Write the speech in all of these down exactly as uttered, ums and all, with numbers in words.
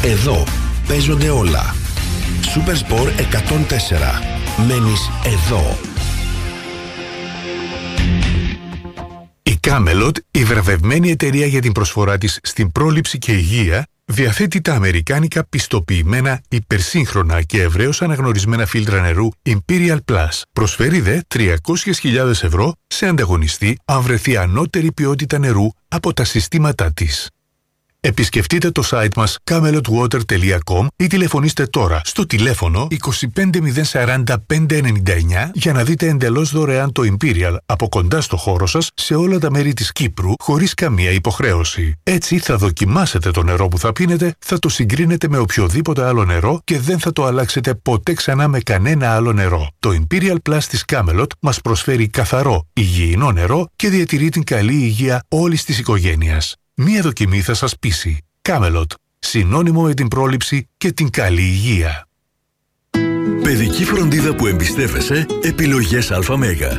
Εδώ παίζονται όλα. Supersport εκατόν τέσσερα. Μένεις εδώ. Η Camelot, η βραβευμένη εταιρεία για την προσφορά της στην πρόληψη και υγεία, διαθέτει τα αμερικάνικα πιστοποιημένα, υπερσύγχρονα και ευρέως αναγνωρισμένα φίλτρα νερού Imperial Plus. Προσφέρει δε τριακόσιες χιλιάδες ευρώ σε ανταγωνιστή αν βρεθεί ανώτερη ποιότητα νερού από τα συστήματά της. Επισκεφτείτε το site μας camelot water τελεία com ή τηλεφωνήστε τώρα στο τηλέφωνο είκοσι πέντε μηδέν σαράντα πέντε ενενήντα εννιά για να δείτε εντελώς δωρεάν το Imperial από κοντά στο χώρο σας σε όλα τα μέρη της Κύπρου χωρίς καμία υποχρέωση. Έτσι θα δοκιμάσετε το νερό που θα πίνετε, θα το συγκρίνετε με οποιοδήποτε άλλο νερό και δεν θα το αλλάξετε ποτέ ξανά με κανένα άλλο νερό. Το Imperial Plus της Camelot μας προσφέρει καθαρό, υγιεινό νερό και διατηρεί την καλή υγεία όλης της οικογένειας. Μία δοκιμή θα σας πείσει. Camelot. Συνώνυμο με την πρόληψη και την καλή υγεία. Παιδική φροντίδα που εμπιστεύεσαι, επιλογές ΑΜ.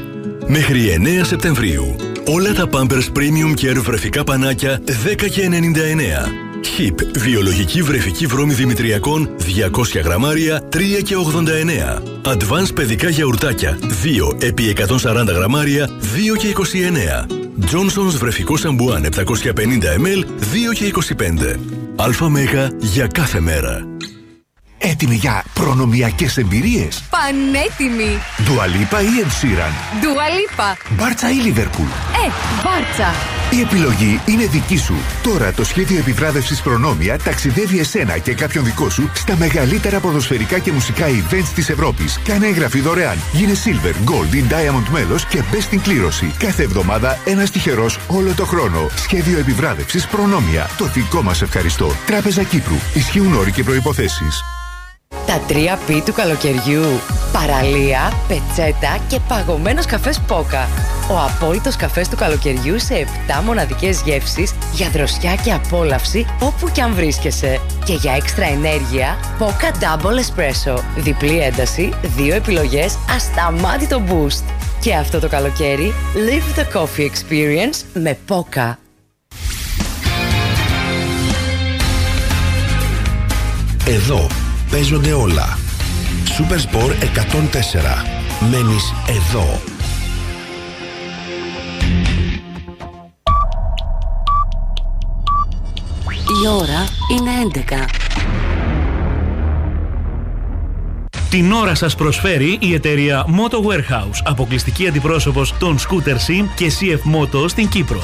Μέχρι εννέα Σεπτεμβρίου. Όλα τα Pampers Premium Care βρεφικά πανάκια δέκα και ενενήντα εννέα. Χιπ βιολογική βρεφική βρώμη δημητριακών διακόσια γραμμάρια τρία και ογδόντα εννέα. Advance παιδικά γιαουρτάκια δύο επί εκατόν σαράντα γραμμάρια δύο και είκοσι εννέα. Johnson's βρεφικό σαμπουάν επτακόσια πενήντα μιλιλίτρα δύο και είκοσι πέντε. ΑΜ για κάθε μέρα. Έτοιμοι για προνομιακές εμπειρίες? Πανέτοιμοι! Dua Lipa ή Ed Sheeran? Dua Lipa. Μπάρτσα ή Liverpool? Ε, Μπάρτσα. Η επιλογή είναι δική σου. Τώρα το σχέδιο επιβράβευσης Προνόμια ταξιδεύει εσένα και κάποιον δικό σου στα μεγαλύτερα ποδοσφαιρικά και μουσικά events της Ευρώπης. Κάνε εγγραφή δωρεάν. Γίνε Silver, Gold ή Diamond μέλος και μπες στην κλήρωση. Κάθε εβδομάδα ένας τυχερός όλο το χρόνο. Σχέδιο επιβράβευσης Προνόμια. Το δικό μας ευχαριστώ. Τράπεζα Κύπρου. Ισχύουν όροι και προϋποθέσεις. Τα τρία πι του καλοκαιριού. Παραλία, πετσέτα και παγωμένος καφές Πόκα. Ο απόλυτος καφές του καλοκαιριού σε επτά μοναδικές γεύσεις για δροσιά και απόλαυση όπου κι αν βρίσκεσαι. Και για έξτρα ενέργεια, Πόκα Double Espresso. Διπλή ένταση, δύο επιλογές, ασταμάτητο boost. Και αυτό το καλοκαίρι, live the coffee experience με Πόκα. Εδώ παίζονται όλα. Supersport εκατόν τέσσερα. Μένεις εδώ. Η ώρα είναι έντεκα. Την ώρα σας προσφέρει η εταιρεία Moto Warehouse, αποκλειστική αντιπρόσωπος των Scooter Sim και σι εφ Moto στην Κύπρο.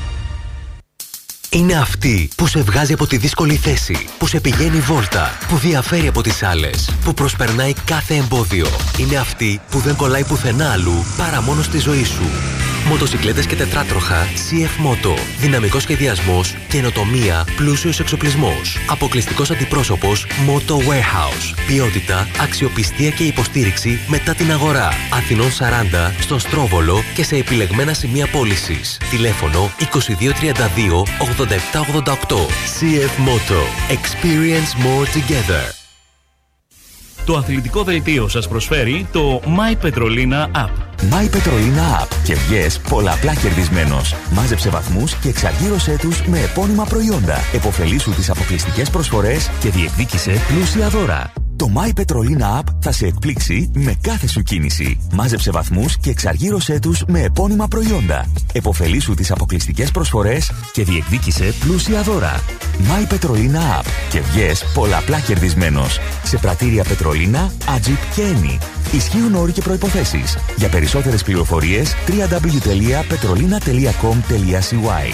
Είναι αυτή που σε βγάζει από τη δύσκολη θέση, που σε πηγαίνει βόλτα, που διαφέρει από τις άλλες, που προσπερνάει κάθε εμπόδιο. Είναι αυτή που δεν κολλάει πουθενά αλλού παρά μόνο στη ζωή σου. Μοτοσικλέτες και τετράτροχα σι εφ Moto. Δυναμικός σχεδιασμός, καινοτομία, πλούσιος εξοπλισμός. Αποκλειστικός αντιπρόσωπος Moto Warehouse. Ποιότητα, αξιοπιστία και υποστήριξη μετά την αγορά. Αθηνών σαράντα, στον Στρόβολο και σε επιλεγμένα σημεία πώλησης. Τηλέφωνο είκοσι δύο τριάντα δύο ογδόντα επτά ογδόντα οκτώ. σι εφ Moto. Experience more together. Το αθλητικό δελτίο σας προσφέρει το My Petrolina App. My Petrolina App και βγες πολλαπλά κερδισμένος. Μάζεψε βαθμούς και εξαργύρωσέ τους με επώνυμα προϊόντα. Εποφελήσου τις αποκλειστικές προσφορές και διεκδίκησε πλούσια δώρα. Το My Petrolina App θα σε εκπλήξει με κάθε σου κίνηση. Μάζεψε βαθμούς και εξαργύρωσέ τους με επώνυμα προϊόντα. Εποφελήσου τις αποκλειστικές προσφορές και διεκδίκησε πλούσια δώρα. My Petrolina App και βγες πολλαπλά κερδισμένος. Σε πρατήρια Πετρολίνα, Ατζιπ και Eni. Ισχύουν όροι και προϋποθέσεις. Για περισσότερες πληροφορίες double-u double-u double-u τελεία petrolina τελεία com τελεία σι γουάι.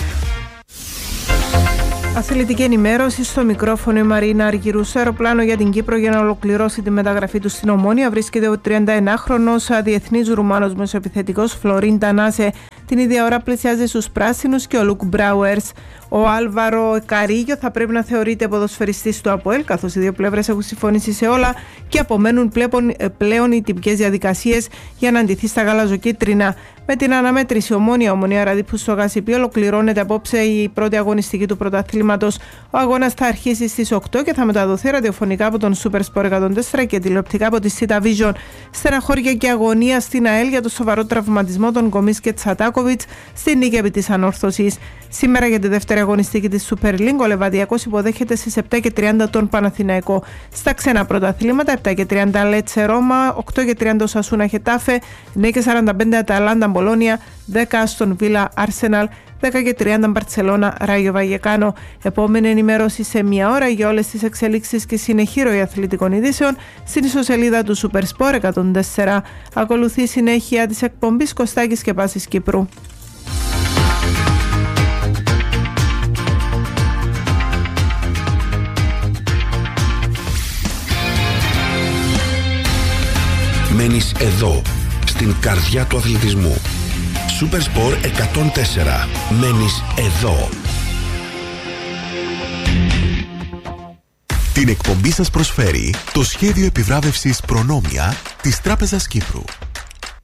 Αθλητική ενημέρωση, στο μικρόφωνο η Μαρίνα Αργυρού. Σε αεροπλάνο για την Κύπρο για να ολοκληρώσει τη μεταγραφή του στην Ομόνοια βρίσκεται ο τριανταενάχρονος διεθνής Ρουμάνος μεσοεπιθετικός Φλωρίν Τανάσε. Την ίδια ώρα πλησιάζει στους πράσινους και ο Λουκ Μπράουερς. Ο Άλβαρο Καρίγιο θα πρέπει να θεωρείται ποδοσφαιριστής του ΑΠΟΕΛ, καθώς οι δύο πλευρές έχουν συμφωνήσει σε όλα και απομένουν πλέον, πλέον οι τυπικές διαδικασίες για να αντιθεί στα γαλαζοκίτρινα. Με την αναμέτρηση Ομόνια Ομονία Ραδίππου στο Γασιπί ολοκληρώνεται απόψε η πρώτη αγωνιστική του πρωταθλήματος. Ο αγώνας θα αρχίσει στις οκτώ και θα μεταδοθεί ραδιοφωνικά από τον Super Sport εκατόν τέσσερα και τηλεοπτικά από τη Sita Vision. Στεναχώρια και αγωνία στην ΑΕΛ για το σοβαρό τραυματισμό των Γκομής και Τσατάκοβιτς στη νίκη επί της Ανόρθωσης. Σήμερα για τη δεύτερη αγωνιστική της Super League ο Λεβαδιακός υποδέχεται στις επτά και τριάντα τον Παναθηναϊκό. Στα ξένα πρωταθλήματα επτά και τριάντα Λέτσε Ρώμα, οκτώ και τριάντα Σασούνα Χετάφε, εννιά και σαράντα πέντε Αταλάντα Μπολόνια, δέκα Άστον Βίλα Άρσεναλ, δέκα και τριάντα Μπαρτσελώνα Ράγιο Βαγεκάνο. Επόμενη ενημέρωση σε μία ώρα για όλες τις εξελίξεις και συνεχή ροή αθλητικών ειδήσεων στην ιστοσελίδα του Super Sport εκατόν τέσσερα. Ακολουθεί η συνέχεια της εκπομπής Κωστάκης και Πάσης Κύπρου. Μένεις εδώ, στην καρδιά του αθλητισμού. Super Sport εκατόν τέσσερα. Μένεις εδώ. Την εκπομπή σας προσφέρει το σχέδιο επιβράβευσης Προνόμια της Τράπεζας Κύπρου.